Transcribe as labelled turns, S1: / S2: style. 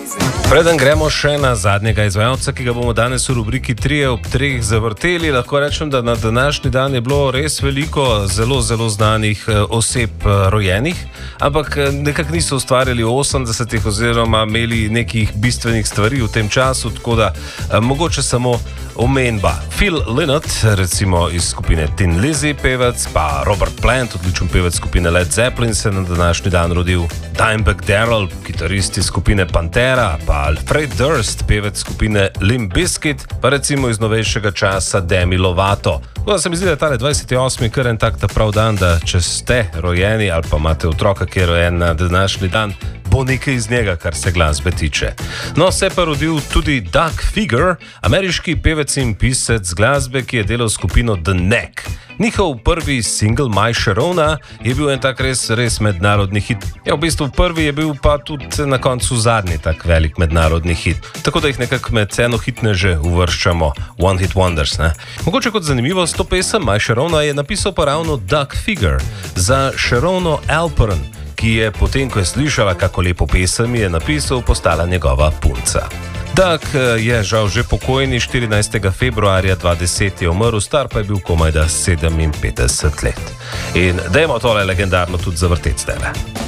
S1: Preden gremo še na zadnjega izvajalca, ki ga bomo danes v rubriki 3 ob 3 zavrteli, lahko rečem, da na današnji dan je bilo res veliko zelo znanih oseb rojenih, ampak nekako niso ustvarjali v 80-ih oziroma imeli nekih bistvenih stvari v tem času, tako da mogoče samo omenba. Phil Lynott, recimo iz skupine Tin Lizzy, pevec, pa Robert Plant, odličen pevec skupine Led Zeppelin, se na današnji dan rodil. Dimebag Darrell, kitarist iz skupine Pantera, pa Fred Durst, pevec skupine Limp Bizkit, pa recimo iz novejšega časa Demi Lovato. Tako se mi zdi, da je tale 28. kar en tak ta prav dan, da če ste rojeni ali pa imate otroka, ki je rojen na današnji dan, bo nekaj iz njega, kar se glasbe tiče. No, se pa rodil tudi Doug Figger, ameriški pevec in pisec glasbe, ki je delal skupino The Knack. Njihov prvi single My Sharona je bil en tak res mednarodni hit. Ja, v bistvu prvi je bil pa tudi na koncu zadnji tak velik mednarodni hit. Tako da jih nekako med ceno hitne že uvrščamo One Hit Wonders, ne? Mogoče kot zanimivost, to pesem My Sharona je napisal pa ravno Doug Figger za Sharono Alperin, ki je potem, ko je slišala, kako lepo pesem je napisal, postala njegova punca. Doug je žal že pokojni, 14. februarja 2010 je umrl, star pa je bil komajda 57 let. In dajmo tole legendarno tudi zavrteti zdajle.